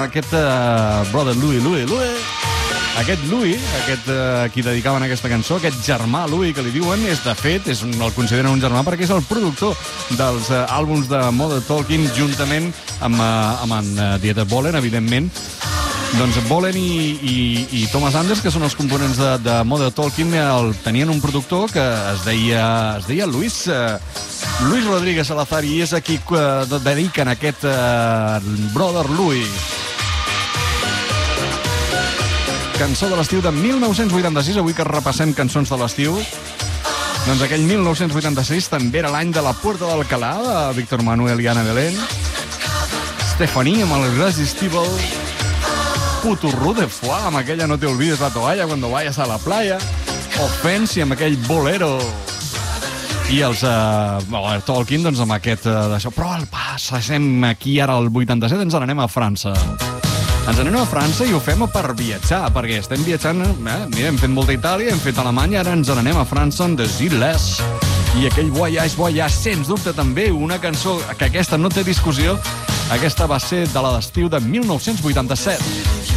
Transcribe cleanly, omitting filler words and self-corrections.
aquest brother Louis. Aquest Louis, a qui dedicaven aquesta cançó, aquest germà Louis que li diuen, de fet, el consideren un germà perquè és el productor dels àlbums de Modern Talking, juntament amb en Dieter Bohlen, evidentment. Doncs Bohlen i Thomas Anders, que són els components de Modern Talking, tenien un productor que es deia Luis Rodríguez Salazar, i és a qui dediquen aquest brother Louis. Cançó de l'estiu de 1986, avui que repassem cançons de l'estiu. Doncs aquell 1986 també era l'any de La Puerta d'Alcalá, de Víctor Manuel i Ana Belén. Stephanie amb el Irresistible. Puturru de Foix, amb aquella No te olvides la toalla cuando vayas a la playa. Offensi amb aquell Bolero. I els Tolkien, doncs, amb aquest d'això. Però passem aquí ara al 87, ens n'anem a França. Ens anem a França i ho fem per viatjar, perquè estem viatjant, mira, hem fet molta Itàlia, hem fet Alemanya, ara ens n'anem a França amb The Zilles. I aquell Voyage, sens dubte també, una cançó que aquesta no té discussió, aquesta va ser de l'estiu de 1987.